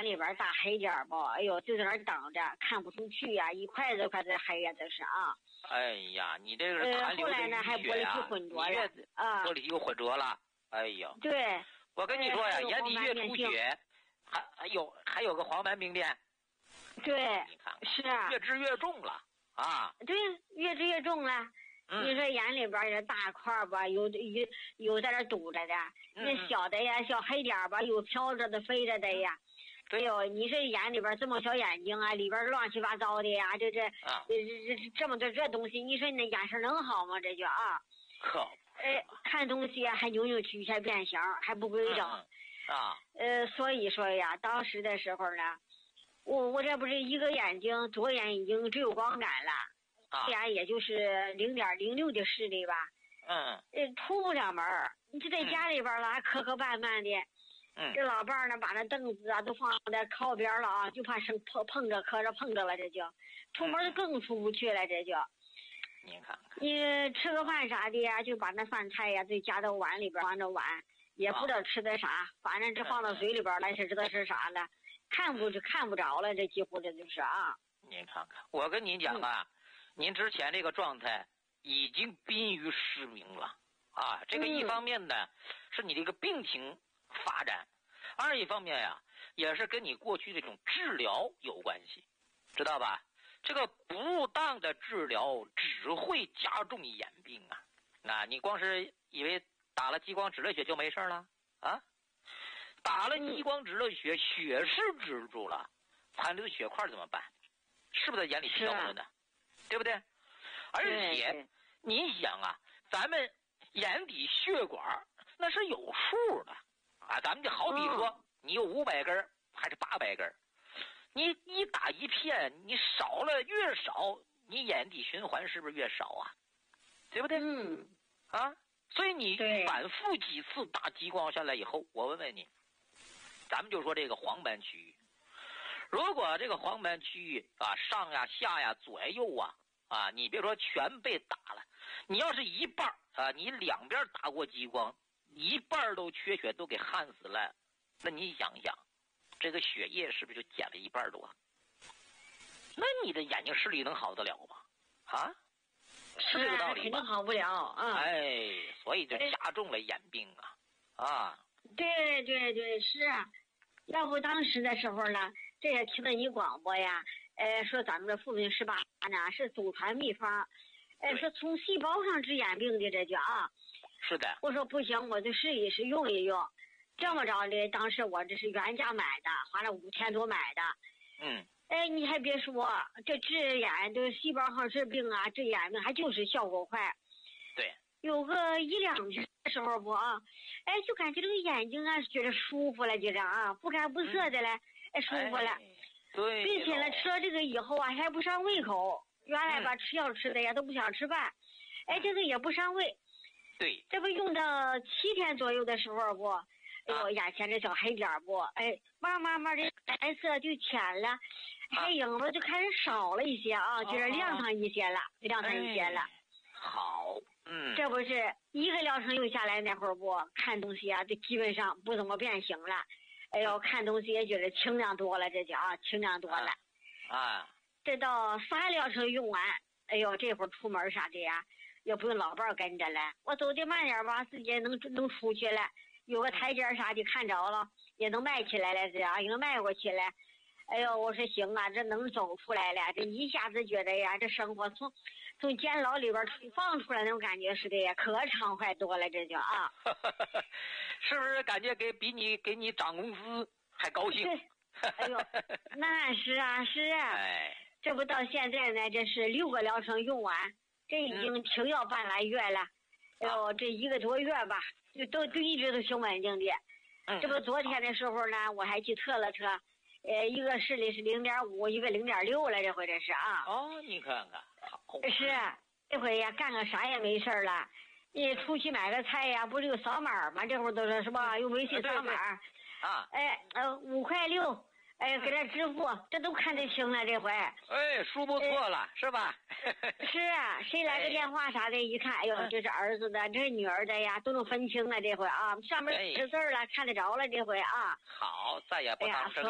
眼里边大黑点吧，哎呦，就在那等着，看不出去呀，一块这块这黑呀，这是啊。 哎呀，你这个残留的后来呢，还玻璃体混浊了啊， 玻璃体又混浊了。哎呦， 对， 我跟你说呀，眼底越出血，还有个黄斑病变。 对， 你看是啊， 越治越重了啊。 对，越治越重了。你说眼里边这大块吧，有在这堵着的，那小的呀，小黑点吧，有飘着的、飞着的呀。哎呦，你这眼里边这么小眼睛啊，里边乱七八糟的呀，这么多这东西，你说你那眼神能好吗？这就啊，看东西啊还扭扭曲曲，还变形，还不规整啊。 所以说呀，当时的时候呢，我这不是一个眼睛，左眼已经只有光感了。眼也就是0.06的视力吧，出不了门儿，你就在家里边了，还磕磕绊绊的，这老伴儿呢，把那凳子啊都放在靠边了啊，就怕碰着磕着碰着了，这就出门就更出不去了，这就。 您看看， 你吃个饭啥的呀，就把那饭菜呀就夹到碗里边，放着碗，也不知道吃的啥，反正这放到嘴里边来是知道是啥了，看不着了，这几乎这就是啊。 您看看，我跟您讲啊。您之前这个状态已经濒于失明了啊！这个一方面呢，是你这个病情发展；二一方面呀，也是跟你过去这种治疗有关系，知道吧？这个不当的治疗只会加重眼病啊！那你光是以为打了激光止热血就没事了啊？打了激光止热血，血是止住了，残留的血块怎么办？是不是在眼里飘着呢？对不对？而且你想啊，咱们眼底血管那是有数的啊。咱们就好比说，你有500根还是800根，你一打一片，你少了越少，你眼底循环是不是越少啊？对不对？啊，所以你反复几次打激光下来以后，我问问你，咱们就说这个黄斑区域，如果这个黄斑区域啊，上呀下呀左右啊，你别说全被打了，你要是一半啊，你两边打过激光，一半都缺血，都给焊死了，那你想想，这个血液是不是就减了一半多？那你的眼睛视力能好得了吗？啊，是这个道理吧？ 肯定好不了啊！ 所以就加重了眼病啊！ 对，是啊，要不当时的时候呢，这也听到你广播呀。说咱们这富平18呢是祖传秘方，说从细胞上治眼病的这叫啊。 是的。 我说不行，我就试一试用一用。这么着的，当时我这是原价买的，花了5000多买的。你还别说，这治眼都细胞上治病啊，治眼病还就是效果快。 对。 有个1-2天的时候不啊，就感觉这个眼睛啊觉得舒服了，觉着啊不干不涩的了，舒服了。 对， 并且呢，吃了这个以后啊，还不伤胃口。原来吧，吃药吃的呀，都不想吃饭。这个也不伤胃。 对。 这不用到7天左右的时候不，眼前这小黑点不，慢慢的颜色就浅了，黑影子就开始少了一些啊，就是亮堂一些了， 好， 这不是一个疗程用下来那会儿不，看东西啊，就基本上不怎么变形了。看东西也觉得清亮多了，这叫清亮多了。这到3疗程用完，这会儿出门啥的呀，也不用老伴跟着了，我走的慢点吧，自己能出去了，有个台阶啥的看着了，也能迈起来了，这也能迈过去了。我说行啊，这能走出来了，这一下子觉得呀，这生活从监牢里边放出来那种感觉似的呀，可畅快多了，这就啊。 是不是感觉给你涨工资还高兴？ 那是啊，这不到现在呢，这是6个疗程用完，这已经停药半来月了。这1个多月吧，都一直都挺稳定的。这不昨天的时候呢，我还去测了测，一个视力是0.5，一个0.6了，这回这是啊。 你看看，好。 是这回呀，干个啥也没事了。你出去买个菜呀，不是有扫码吗？这会儿都是是吧？用微信扫码。5块6，给他支付，这都看得清了这回。 书不错了，是吧？ 是啊，谁来个电话啥的，一看，这是儿子的，这是女儿的呀，都能分清了这回啊。上面写字了，看得着了这回啊。 好，再也不当生